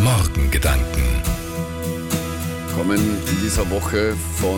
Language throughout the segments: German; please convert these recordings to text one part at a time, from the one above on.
Morgengedanken. Kommen in dieser Woche von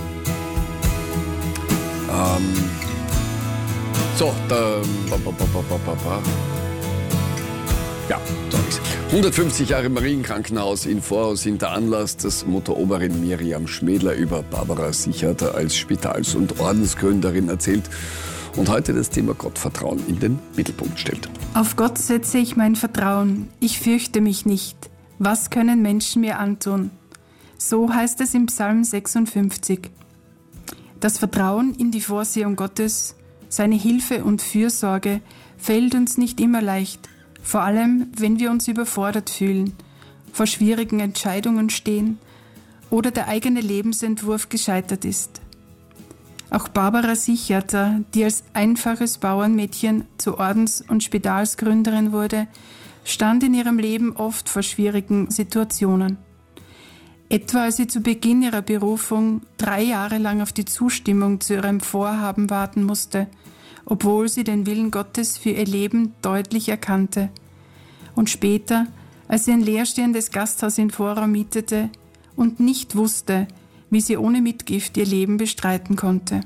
da ist 150 Jahre Marienkrankenhaus in Vorau sind der Anlass, dass Mutteroberin Miriam Schmädler über Barbara Sicherter als Spitals- und Ordensgründerin erzählt und heute das Thema Gottvertrauen in den Mittelpunkt stellt. Auf Gott setze ich mein Vertrauen, ich fürchte mich nicht. Was können Menschen mir antun? So heißt es im Psalm 56. Das Vertrauen in die Vorsehung Gottes, seine Hilfe und Fürsorge fällt uns nicht immer leicht, vor allem wenn wir uns überfordert fühlen, vor schwierigen Entscheidungen stehen oder der eigene Lebensentwurf gescheitert ist. Auch Barbara Sicherter, die als einfaches Bauernmädchen zur Ordens- und Spitalsgründerin wurde, stand in ihrem Leben oft vor schwierigen Situationen. Etwa als sie zu Beginn ihrer Berufung 3 Jahre lang auf die Zustimmung zu ihrem Vorhaben warten musste, obwohl sie den Willen Gottes für ihr Leben deutlich erkannte. Und später, als sie ein leerstehendes Gasthaus in Vorau mietete und nicht wusste, wie sie ohne Mitgift ihr Leben bestreiten konnte.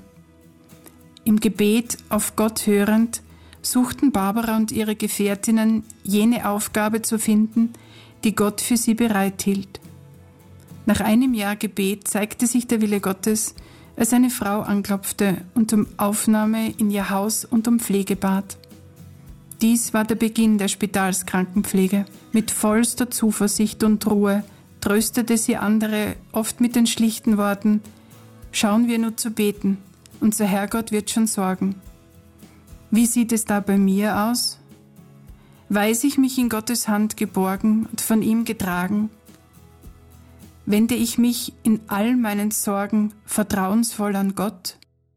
Im Gebet auf Gott hörend suchten Barbara und ihre Gefährtinnen jene Aufgabe zu finden, die Gott für sie bereithielt. Nach einem Jahr Gebet zeigte sich der Wille Gottes, als eine Frau anklopfte und um Aufnahme in ihr Haus und um Pflege bat. Dies war der Beginn der Spitalskrankenpflege. Mit vollster Zuversicht und Ruhe tröstete sie andere oft mit den schlichten Worten: Schauen wir nur zu beten, unser Herrgott wird schon sorgen. Wie sieht es da bei mir aus? Weiß ich mich in Gottes Hand geborgen und von ihm getragen? Wende ich mich in all meinen Sorgen vertrauensvoll an Gott?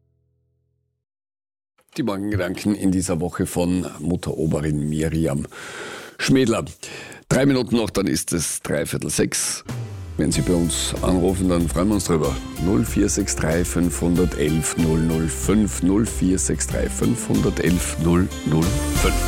Die Morgengedanken in dieser Woche von Mutteroberin Miriam Schmädler. 3 Minuten noch, dann ist es 5:45. Wenn Sie bei uns anrufen, dann freuen wir uns drüber. 0463 511 005 0463 511 005.